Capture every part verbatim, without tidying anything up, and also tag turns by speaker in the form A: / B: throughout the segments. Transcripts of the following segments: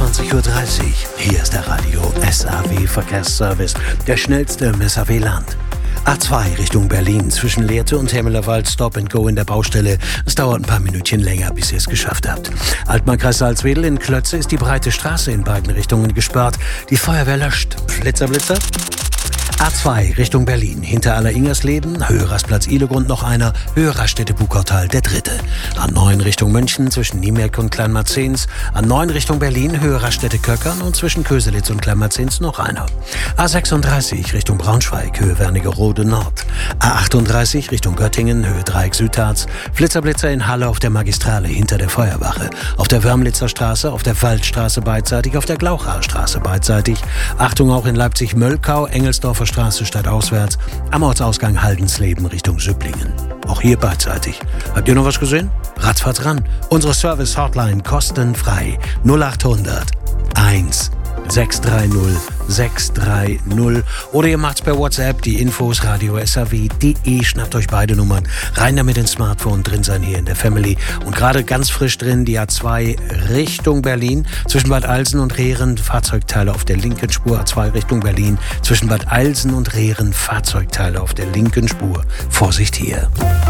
A: einundzwanzig Uhr dreißig. Hier ist der Radio S A W Verkehrsservice, der schnellste im S A W-Land. A zwei Richtung Berlin, zwischen Lehrte und Hemmelerwald, Stop and Go in der Baustelle. Es dauert ein paar Minütchen länger, bis ihr es geschafft habt. Altmark-Kreis Salzwedel in Klötze ist die breite Straße in beiden Richtungen gesperrt. Die Feuerwehr löscht. Blitzer, Blitzer. A zwei Richtung Berlin, hinter Aller-Ingersleben, Höhe Rastplatz Ihlegrund noch einer, Höhe Raststätte-Buchautal der dritte. A neun Richtung München, zwischen Niemerk und Kleinmarzens, A neun Richtung Berlin, Höhe Raststätte-Köckern und zwischen Köselitz und Kleinmarzens noch einer. A sechsunddreißig Richtung Braunschweig, Höhe Wernigerode Nord. A achtunddreißig Richtung Göttingen, Höhe Dreieck Südharz, Flitzer-Blitzer in Halle auf der Magistrale hinter der Feuerwache, auf der Wörmlitzer Straße, auf der Waldstraße beidseitig, auf der Glauchaer Straße beidseitig. Achtung auch in Leipzig-Möllkau, Engelsdorfer Straße stadtauswärts, am Ortsausgang Haldensleben Richtung Süpplingen. Auch hier beidseitig. Habt ihr noch was gesehen? Ratzfatz ran. Unsere Service-Hotline kostenfrei. null achthundert eins sechs drei null sechs drei null oder ihr macht's per WhatsApp, die Infos radio S A W punkt de, schnappt euch beide Nummern, rein damit ins Smartphone, drin sein hier in der Family und gerade ganz frisch drin die A zwei Richtung Berlin, zwischen Bad Eilsen und Rehren, Fahrzeugteile auf der linken Spur, A zwei Richtung Berlin, zwischen Bad Eilsen und Rehren, Fahrzeugteile auf der linken Spur. Vorsicht hier.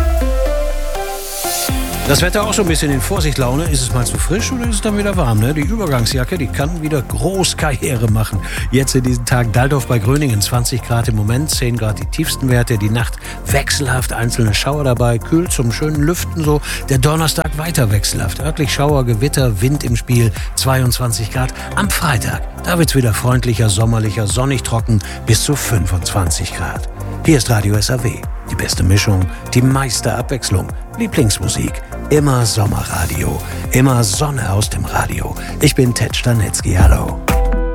A: Das Wetter auch so ein bisschen in Vorsichtlaune. Ist es mal zu frisch oder ist es dann wieder warm? Ne? Die Übergangsjacke, die kann wieder groß Karriere machen. Jetzt in diesen Tagen Daldorf bei Gröningen, zwanzig Grad im Moment, zehn Grad die tiefsten Werte. Die Nacht wechselhaft, einzelne Schauer dabei, kühl zum schönen Lüften so. Der Donnerstag weiter wechselhaft. Örtlich Schauer, Gewitter, Wind im Spiel, zweiundzwanzig Grad. Am Freitag, da wird's wieder freundlicher, sommerlicher, sonnig trocken, bis zu fünfundzwanzig Grad. Hier ist Radio S A W. Die beste Mischung, die meiste Abwechslung, Lieblingsmusik, immer Sommerradio, immer Sonne aus dem Radio. Ich bin Ted Stanetzky, hallo.